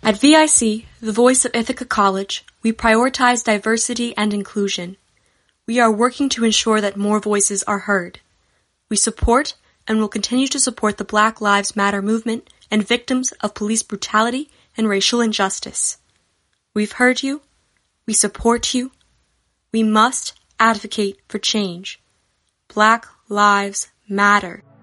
At VIC, the voice of Ithaca College, we prioritize diversity and inclusion. We are working to ensure that more voices are heard. We support and will continue to support the Black Lives Matter movement and victims of police brutality and racial injustice. We've heard you. We support you. We must advocate for change. Black Lives Matter.